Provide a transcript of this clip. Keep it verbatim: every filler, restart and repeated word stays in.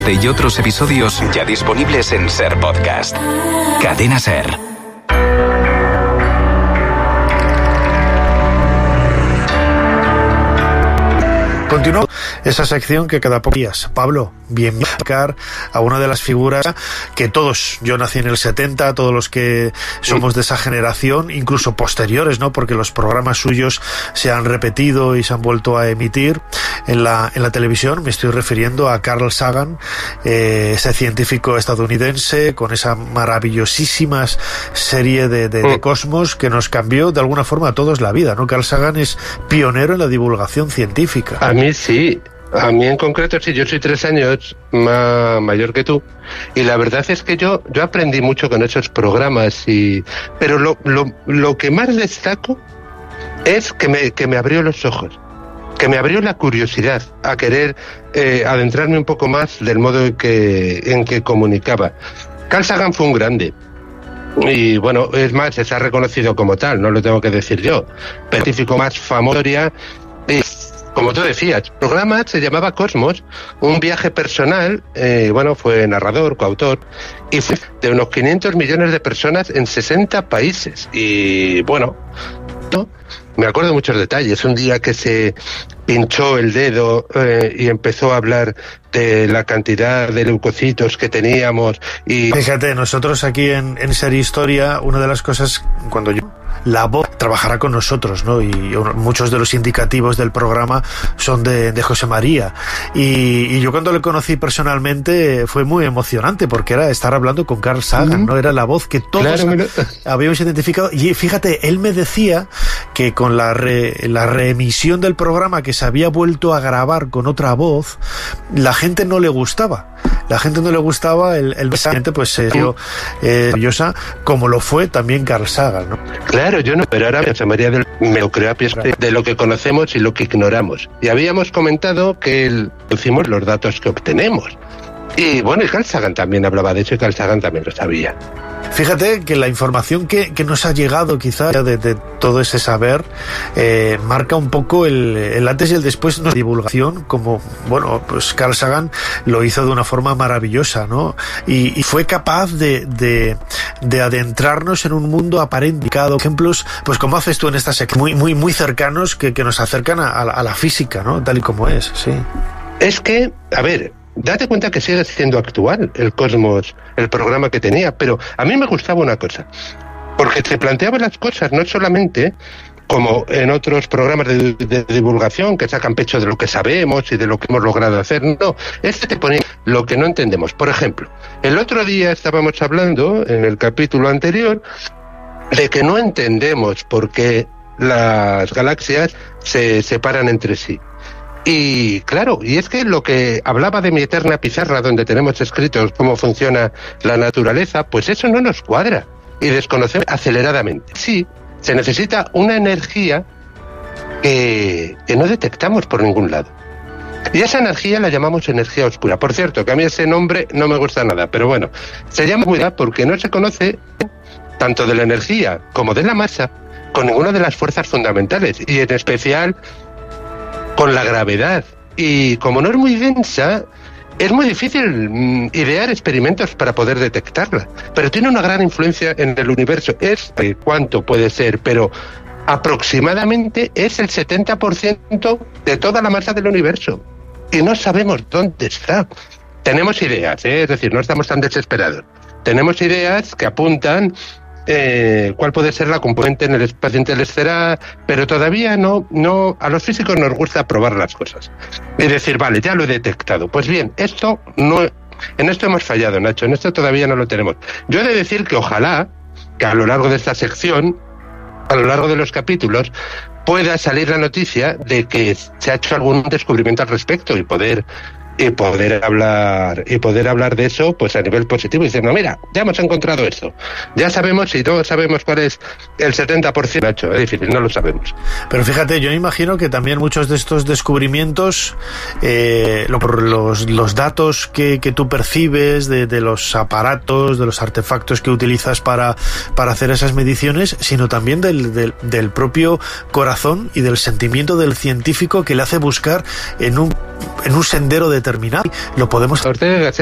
Y otros episodios ya disponibles en SER Podcast. Cadena SER. Continúo esa sección que cada pocos días. Pablo, bienvenido a una de las figuras que todos, yo nací en el setenta, todos los que somos de esa generación, incluso posteriores, ¿no? Porque los programas suyos se han repetido y se han vuelto a emitir en la, en la televisión. Me estoy refiriendo a Carl Sagan, eh, ese científico estadounidense con esa maravillosísima serie de, de, de Cosmos que nos cambió de alguna forma a todos la vida, ¿no? Carl Sagan es pionero en la divulgación científica. A mí sí, a mí en concreto sí, yo soy tres años más mayor que tú y la verdad es que yo yo aprendí mucho con esos programas, y pero lo, lo, lo que más destaco es que me, que me abrió los ojos, que me abrió la curiosidad a querer eh, adentrarme un poco más del modo en que, en que comunicaba. Carl Sagan fue un grande. Y bueno, es más, se ha reconocido como tal, no lo tengo que decir yo. El científico más famoso, y, como tú decías, el programa se llamaba Cosmos, un viaje personal, eh, bueno, fue narrador, coautor, y fue de unos quinientos millones de personas en sesenta países. Y bueno, ¿no? Me acuerdo de muchos detalles. Un día que se pinchó el dedo eh, y empezó a hablar de la cantidad de leucocitos que teníamos. Y fíjate, nosotros aquí en, en Ser Historia, una de las cosas, cuando yo la voz trabajará con nosotros, ¿no? Y muchos de los indicativos del programa son de, de José María. Y, y yo cuando le conocí personalmente fue muy emocionante porque era estar hablando con Carl Sagan, mm. ¿no? Era la voz que todos claro, ha, habíamos identificado. Y fíjate, él me decía que con la, re, la reemisión del programa, que se había vuelto a grabar con otra voz, la gente no le gustaba. La gente no le gustaba el, el mensaje, pues se dio eh, maravillosa, como lo fue también Carl Sagan, ¿no? Claro, yo no, pero ahora José María del me lo creo a pies de lo que conocemos y lo que ignoramos. Y habíamos comentado que el, decimos los datos que obtenemos. Y bueno, y Carl Sagan también hablaba de eso, y Carl Sagan también lo sabía. Fíjate que la información que, que nos ha llegado quizá de, de todo ese saber eh, marca un poco el, el antes y el después de nuestra divulgación, como, bueno, pues Carl Sagan lo hizo de una forma maravillosa, ¿no? Y, y fue capaz de, de, de adentrarnos en un mundo aparentado. Ejemplos, pues como haces tú en esta sección, muy, muy, muy cercanos que, que nos acercan a, a la física, ¿no? Tal y como es, sí. Es que, a ver, date cuenta que sigue siendo actual el Cosmos, el programa que tenía, pero a mí me gustaba una cosa, porque se planteaba las cosas no solamente como en otros programas de, de, de divulgación que sacan pecho de lo que sabemos y de lo que hemos logrado hacer, no, este te ponía lo que no entendemos. Por ejemplo, el otro día estábamos hablando, en el capítulo anterior, de que no entendemos por qué las galaxias se separan entre sí. Y claro, y es que lo que hablaba de mi eterna pizarra, donde tenemos escritos cómo funciona la naturaleza, pues eso no nos cuadra y desconocemos aceleradamente. Sí, se necesita una energía que, que no detectamos por ningún lado. Y esa energía la llamamos energía oscura. Por cierto, que a mí ese nombre no me gusta nada, pero bueno, se llama oscura porque no se conoce tanto de la energía como de la masa con ninguna de las fuerzas fundamentales, y en especial con la gravedad. Y como no es muy densa, es muy difícil mm, idear experimentos para poder detectarla, pero tiene una gran influencia en el universo. Es eh, cuánto puede ser, pero aproximadamente es el setenta por ciento de toda la masa del universo y no sabemos dónde está. Tenemos ideas, ¿eh? Es decir, no estamos tan desesperados. Tenemos ideas que apuntan Eh, cuál puede ser la componente en el espacio interestelar, pero todavía no, no, a los físicos nos gusta probar las cosas y decir, vale, ya lo he detectado. Pues bien, esto no, en esto hemos fallado, Nacho, en esto todavía no lo tenemos. Yo he de decir que ojalá que a lo largo de esta sección, a lo largo de los capítulos, pueda salir la noticia de que se ha hecho algún descubrimiento al respecto y poder y poder hablar y poder hablar de eso pues a nivel positivo y diciendo, mira, ya hemos encontrado esto, ya sabemos, y todos sabemos cuál es el setenta por ciento, Nacho, es difícil, no lo sabemos. Pero fíjate, yo imagino que también muchos de estos descubrimientos, eh, lo, por los, los datos que, que tú percibes de, de los aparatos, de los artefactos que utilizas para, para hacer esas mediciones, sino también del, del, del propio corazón y del sentimiento del científico que le hace buscar en un en un sendero determinado. Lo podemos... Ortega